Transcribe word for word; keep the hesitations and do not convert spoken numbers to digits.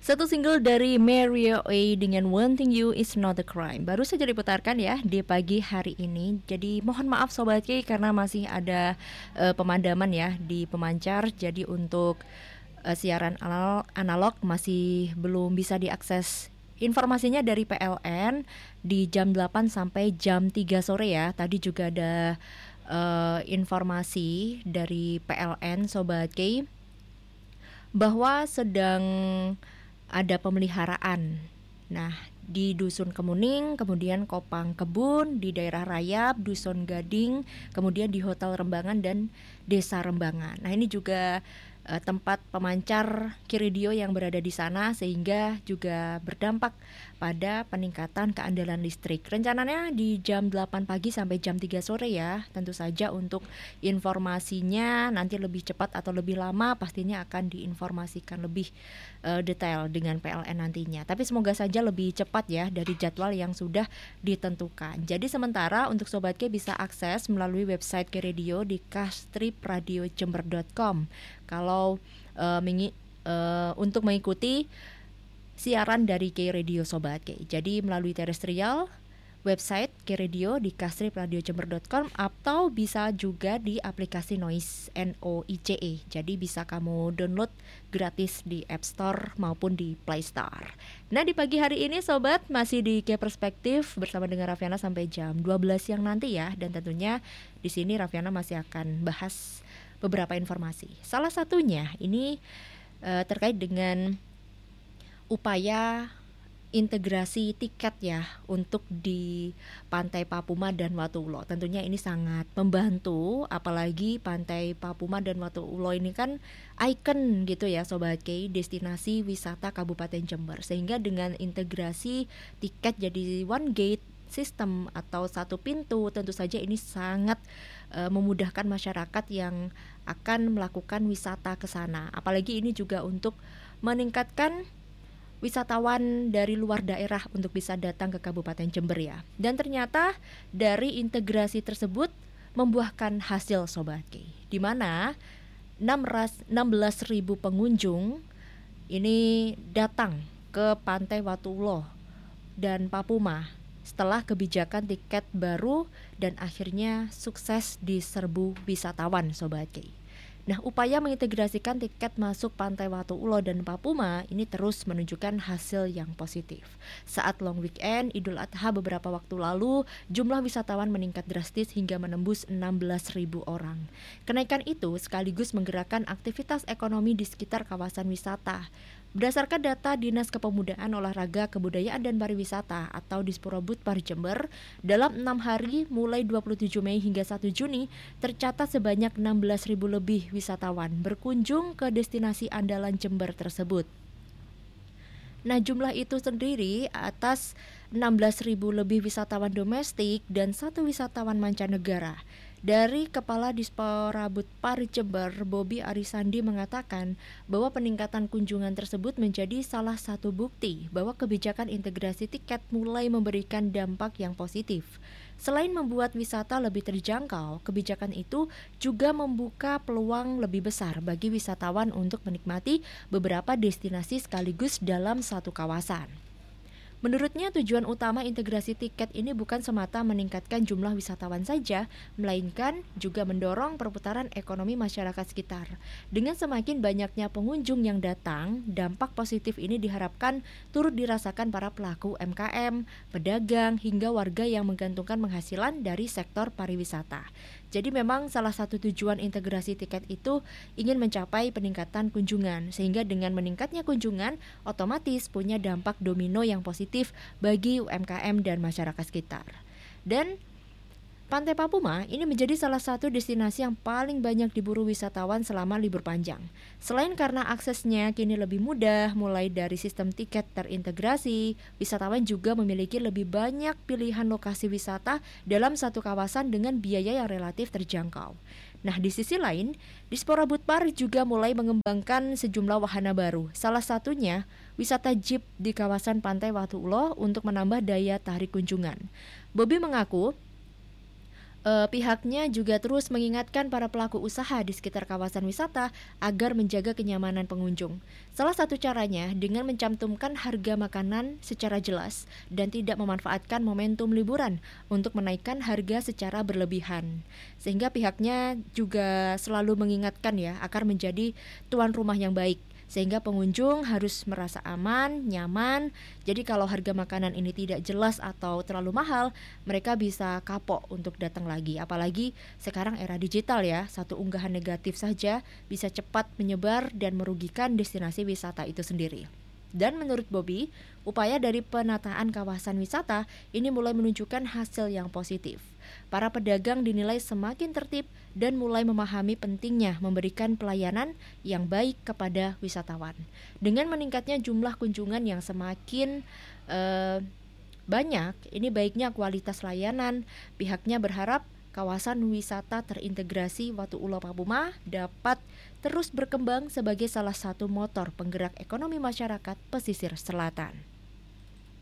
Satu single dari Mario A dengan Wanting You Is Not a Crime baru saja diputarkan ya di pagi hari ini. Jadi mohon maaf Sobat K karena masih ada uh, pemadaman ya di pemancar. Jadi untuk uh, siaran analog, analog masih belum bisa diakses. Informasinya dari P L N di jam delapan sampai jam tiga sore ya. Tadi juga ada uh, informasi dari P L N Sobat K bahwa sedang ada pemeliharaan. Nah, di Dusun Kemuning, kemudian Kopang Kebun, di daerah Rayap, Dusun Gading, kemudian di Hotel Rembangan dan Desa Rembangan. Nah, ini juga uh, tempat pemancar Kiridio yang berada di sana sehingga juga berdampak pada peningkatan keandalan listrik. Rencananya di jam delapan pagi sampai jam tiga sore ya. Tentu saja untuk informasinya nanti lebih cepat atau lebih lama pastinya akan diinformasikan lebih uh, detail dengan P L N nantinya. Tapi semoga saja lebih cepat ya dari jadwal yang sudah ditentukan. Jadi sementara untuk Sobat K bisa akses melalui website Kiridio di kastrip radio jember dot com. Kalau uh, mengi- uh, untuk mengikuti siaran dari K-Radio Sobat K. Jadi melalui terestrial, website K-Radio di kastrip radio jember dot com atau bisa juga di aplikasi Noise, N O I C E. Jadi bisa kamu download gratis di App Store maupun di Play Store. Nah di pagi hari ini Sobat masih di K Perspektif bersama dengan Raffiana sampai jam dua belas siang nanti ya. Dan tentunya di sini Raffiana masih akan bahas beberapa informasi. Salah satunya ini uh, terkait dengan upaya integrasi tiket ya untuk di Pantai Papuma dan Watulo. Tentunya ini sangat membantu, apalagi Pantai Papuma dan Watulo ini kan ikon gitu ya Sobat K, destinasi wisata Kabupaten Jember. Sehingga dengan integrasi tiket jadi one gate sistem atau satu pintu, tentu saja ini sangat uh, memudahkan masyarakat yang akan melakukan wisata ke sana. Apalagi ini juga untuk meningkatkan wisatawan dari luar daerah untuk bisa datang ke Kabupaten Jember ya. Dan ternyata dari integrasi tersebut membuahkan hasil Sobat K, di mana enam belas ribu pengunjung ini datang ke Pantai Watulo dan Papuma setelah kebijakan tiket baru dan akhirnya sukses diserbu wisatawan Sobat K. Nah, upaya mengintegrasikan tiket masuk Pantai Watulo dan Papuma ini terus menunjukkan hasil yang positif. Saat long weekend Idul Adha beberapa waktu lalu, jumlah wisatawan meningkat drastis hingga menembus enam belas ribu orang. Kenaikan itu sekaligus menggerakkan aktivitas ekonomi di sekitar kawasan wisata. Berdasarkan data Dinas Kepemudaan, Olahraga, Kebudayaan dan Pariwisata atau Disporobudpar Jember, dalam enam hari mulai dua puluh tujuh Mei hingga satu Juni tercatat sebanyak enam belas ribu lebih wisatawan berkunjung ke destinasi andalan Jember tersebut. Nah, jumlah itu sendiri atas enam belas ribu lebih wisatawan domestik dan satu wisatawan mancanegara. Dari Kepala Disporabudpar Jember, Bobi Arisandi mengatakan bahwa peningkatan kunjungan tersebut menjadi salah satu bukti bahwa kebijakan integrasi tiket mulai memberikan dampak yang positif. Selain membuat wisata lebih terjangkau, kebijakan itu juga membuka peluang lebih besar bagi wisatawan untuk menikmati beberapa destinasi sekaligus dalam satu kawasan. Menurutnya tujuan utama integrasi tiket ini bukan semata meningkatkan jumlah wisatawan saja, melainkan juga mendorong perputaran ekonomi masyarakat sekitar. Dengan semakin banyaknya pengunjung yang datang, dampak positif ini diharapkan turut dirasakan para pelaku U M K M, pedagang, hingga warga yang menggantungkan penghasilan dari sektor pariwisata. Jadi memang salah satu tujuan integrasi tiket itu ingin mencapai peningkatan kunjungan, sehingga dengan meningkatnya kunjungan otomatis punya dampak domino yang positif bagi U M K M dan masyarakat sekitar. Dan Pantai Papuma ini menjadi salah satu destinasi yang paling banyak diburu wisatawan selama libur panjang. Selain karena aksesnya kini lebih mudah, mulai dari sistem tiket terintegrasi, wisatawan juga memiliki lebih banyak pilihan lokasi wisata dalam satu kawasan dengan biaya yang relatif terjangkau. Nah, di sisi lain, Disporabudpar juga mulai mengembangkan sejumlah wahana baru. Salah satunya wisata jeep di kawasan Pantai Watulo untuk menambah daya tarik kunjungan. Bobi mengaku Eee, pihaknya juga terus mengingatkan para pelaku usaha di sekitar kawasan wisata agar menjaga kenyamanan pengunjung. Salah satu caranya dengan mencantumkan harga makanan secara jelas dan tidak memanfaatkan momentum liburan untuk menaikkan harga secara berlebihan. Sehingga pihaknya juga selalu mengingatkan ya agar menjadi tuan rumah yang baik. Sehingga pengunjung harus merasa aman, nyaman. Jadi kalau harga makanan ini tidak jelas atau terlalu mahal, mereka bisa kapok untuk datang lagi. Apalagi sekarang era digital ya, satu unggahan negatif saja bisa cepat menyebar dan merugikan destinasi wisata itu sendiri. Dan menurut Bobby, upaya dari penataan kawasan wisata ini mulai menunjukkan hasil yang positif. Para pedagang dinilai semakin tertib dan mulai memahami pentingnya memberikan pelayanan yang baik kepada wisatawan. Dengan meningkatnya jumlah kunjungan yang semakin eh, banyak, ini baiknya kualitas layanan. Pihaknya berharap kawasan wisata terintegrasi Watu Ulo Papuma dapat terus berkembang sebagai salah satu motor penggerak ekonomi masyarakat pesisir selatan.